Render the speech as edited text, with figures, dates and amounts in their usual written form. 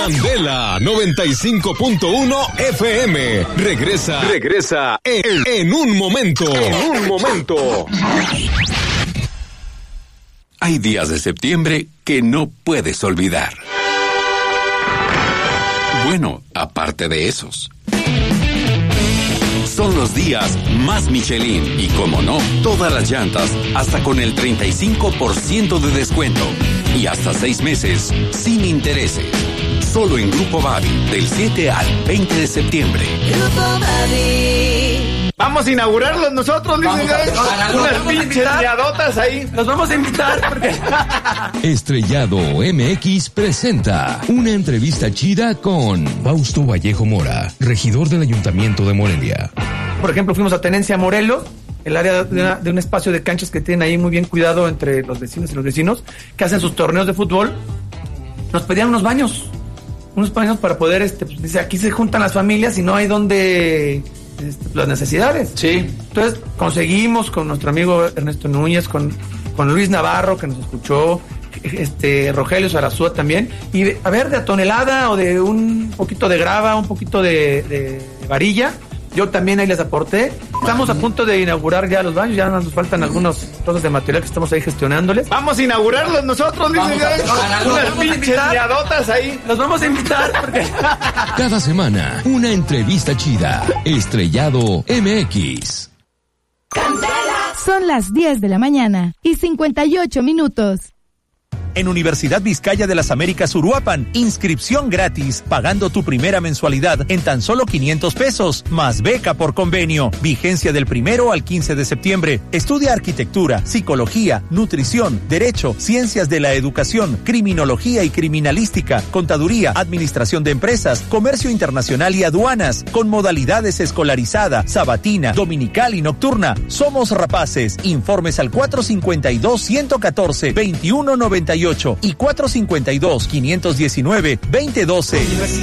Candela 95.1 FM. Regresa en un momento. Hay días de septiembre que no puedes olvidar. Bueno, aparte de esos. Son los días más Michelin y, como no, todas las llantas hasta con el 35% de descuento y hasta 6 meses sin intereses. Solo en Grupo Bavi, del 7 al 20 de septiembre. Grupo Bavi. Vamos a inaugurarlos nosotros, unas pinches liadotas ahí. Nos vamos a invitar porque... Estrellado MX presenta una entrevista chida con Fausto Vallejo Mora, regidor del Ayuntamiento de Morelia. Por ejemplo, fuimos a Tenencia, Morelos, el área de un espacio de canchas que tienen ahí muy bien cuidado entre los vecinos y los vecinos, que hacen sus torneos de fútbol. Nos pedían unos baños para poder, pues, dice, aquí se juntan las familias y no hay donde... las necesidades. Sí. Entonces conseguimos con nuestro amigo Ernesto Núñez, con Luis Navarro, que nos escuchó, Rogelio Sarazúa también, y a ver, de a tonelada o de un poquito de grava, un poquito de varilla, yo también ahí les aporté. Estamos a punto de inaugurar ya los baños, ya nos faltan algunos cosas de material que estamos ahí gestionándoles. Vamos a inaugurarlos nosotros, unas pinches liadotas ahí. Los vamos a invitar porque... Cada semana, una entrevista chida. Estrellado MX. Son las 10 de la mañana y 58 minutos. En Universidad Vizcaya de las Américas Uruapan, inscripción gratis, pagando tu primera mensualidad en tan solo 500 pesos, más beca por convenio. Vigencia del 1 al 15 de septiembre. Estudia arquitectura, psicología, nutrición, derecho, ciencias de la educación, criminología y criminalística, contaduría, administración de empresas, comercio internacional y aduanas, con modalidades escolarizada, sabatina, dominical y nocturna. Somos rapaces. Informes al 452-114-2198 y 452-519-2012.